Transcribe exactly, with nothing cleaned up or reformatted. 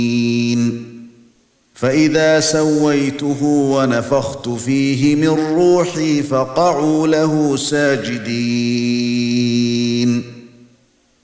فإذا سويته ونفخت فيه من روحي فقعوا له ساجدين